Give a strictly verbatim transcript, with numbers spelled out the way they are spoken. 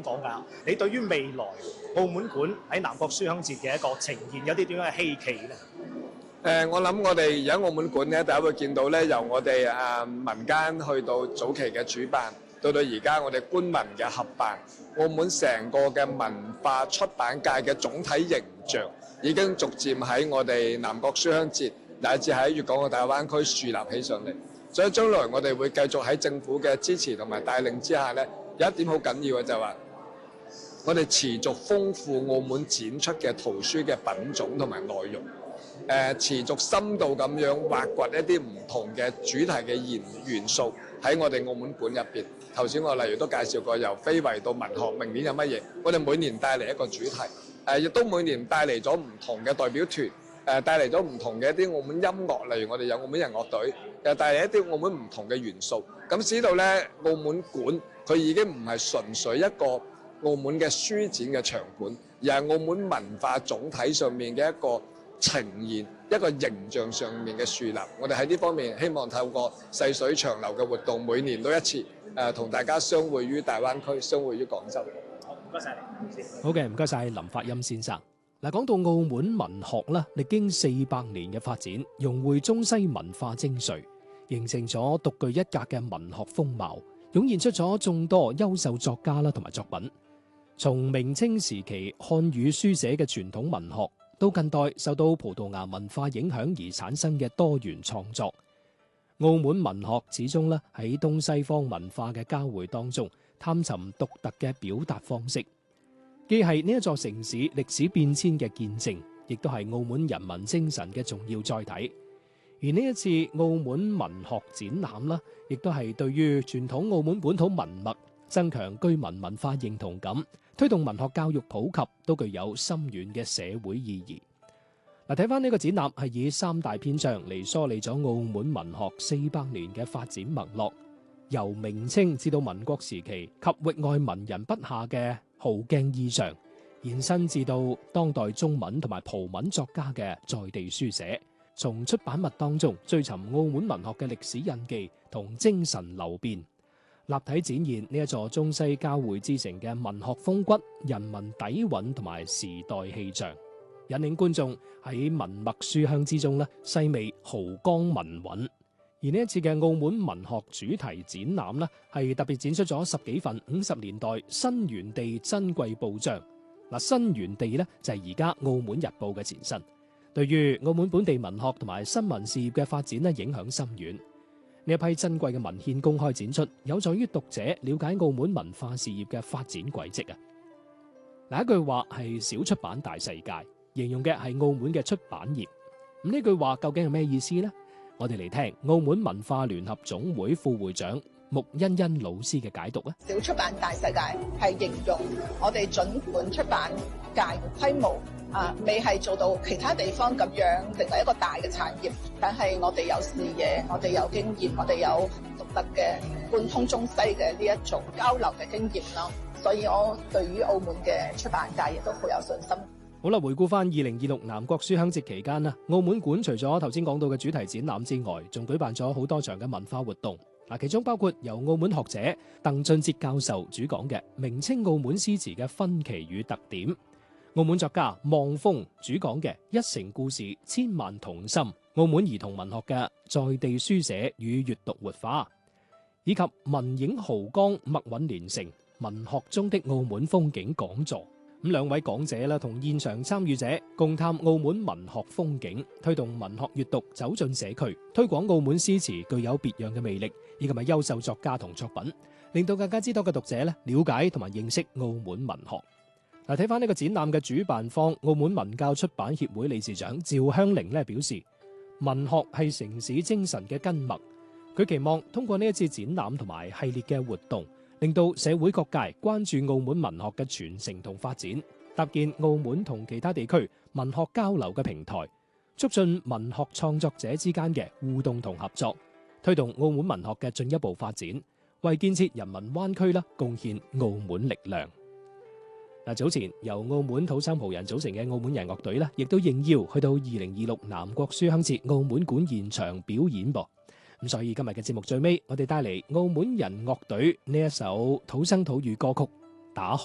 講㗎。你對於未來澳門館喺南國書香節嘅一個呈現有啲點樣嘅希冀咧？ 誒，我諗我哋而家澳門館咧，大家會見到咧，由我哋誒民間去到早期嘅主辦，到到而家我哋官民嘅合辦，澳門成個嘅文化出版界嘅總體形象，已經逐漸喺我哋南國書香節乃至喺粵港澳大灣區樹立起上嚟。所以將來我哋會繼續喺政府嘅支持同埋帶領之下咧，有一點好緊要嘅就係話，我哋持續豐富澳門展出嘅圖書嘅品種同埋內容，誒持續深度咁樣挖掘一啲唔同嘅主題嘅元元素喺我哋澳門館入邊。頭先我例如都介紹過，由非遺到文學，明年有乜嘢？我哋每年帶嚟一個主題，誒亦都每年帶嚟咗唔同嘅代表團。誒帶嚟咗唔同嘅一啲澳門音樂，例如我哋有澳門人樂隊，又帶嚟一啲澳門唔同嘅元素。咁使到咧澳門館佢已經唔係純粹一個澳門嘅書展嘅場館，而係澳門文化總體上面嘅一個呈現，一個形象上面嘅樹立。我哋喺呢方面希望透過細水長流嘅活動，每年都一次誒同大家相會於大灣區，相會於廣州。 好，唔該曬你。 好嘅，唔該曬林發音先生。嗱，講到澳門文學啦，歷經四百年嘅發展，融匯中西文化精髓，形成咗獨具一格嘅文學風貌，湧現出咗眾多優秀作家啦同埋作品。從明清時期漢語書寫嘅傳統文學，到近代受到葡萄牙文化影響而產生嘅多元創作，澳門文學始終咧喺東西方文化嘅交匯當中，探尋獨特嘅表達方式。既係呢一座城市歷史變遷嘅見證，亦都係澳門人民精神嘅重要載體。而呢一次澳門文學展覽啦，亦都係對於傳統澳門本土文脈，增強居民文化認同感，推動文學教育普及，都具有深遠嘅社會意義。嗱，睇翻呢個展覽係以三大篇章嚟梳理咗澳門文學四百年嘅發展脈絡，由明清至到民國時期及域外文人筆下嘅豪鏡異象，延伸至到當代中文同埋葡文作家嘅在地書寫，從出版物當中追尋澳門文學嘅歷史印記同精神流變，立體展現呢一座中西交匯之城嘅文學風骨、人文底蘊同埋時代氣象，引領觀眾喺文脈書香之中咧細味豪光文韻。而呢一次嘅澳門文學主題展覽呢，係特別展出咗十幾份五十年代新源地珍貴報章。嗱，新源地呢，就係而家澳門日報嘅前身，對於澳門本地文學同埋新聞事業嘅發展呢，影響深遠。呢一批珍貴嘅文獻公開展出，有助於讀者了解澳門文化事業嘅發展軌跡啊！嗱，一句話係小出版大世界，形容嘅係澳門嘅出版業。咁呢句話究竟係咩意思呢？我哋嚟聽澳門文化聯合總會副會長穆欣欣老師嘅解讀啊！ 小出版大世界係形容我哋盡管出版界規模啊，未係做到其他地方咁樣成為一個大嘅產業，但係我哋有視野，我哋有經驗，我哋有獨特嘅貫通中西嘅呢一種交流嘅經驗咯。所以我對於澳門嘅出版界亦都好有信心。 好啦，回顧翻二零二六南國書香節期間啦，澳門館除咗頭先講到嘅主題展覽之外，仲舉辦咗好多場嘅文化活動。嗱，其中包括由澳門學者鄧俊哲教授主講嘅明清澳門詩詞嘅分歧與特點，澳門作家望風主講嘅一城故事千萬童心，澳門兒童文學嘅在地書寫與閱讀活化，以及文影豪光墨韻連成文學中的澳門風景講座。咁兩位講者啦，同現場參與者共探澳門文學風景，推動文學閱讀走進社區，推廣澳門詩詞具有別樣嘅魅力，以及係優秀作家同作品，令到更加之多嘅讀者咧了解同埋認識澳門文學。嗱，睇翻呢個展覽嘅主辦方澳門文教出版協會理事長趙香玲咧表示，文學係城市精神嘅根脈。佢期望通過呢一次展覽同埋系列嘅活動，令到社會各界關注澳門文學嘅傳承同發展，搭建澳門同其他地區文學交流嘅平台，促進文學創作者之間嘅互動同合作，推動澳門文學嘅進一步發展，為建設人民灣區啦貢獻澳門力量。嗱，早前由澳門土生葡人組成嘅澳門人樂隊咧，亦都應邀去到二零二六南國書香節澳門館現場表演噃。咁所以今日嘅節目最尾，我哋帶嚟澳門人樂隊呢一首土生土語歌曲《打荷》。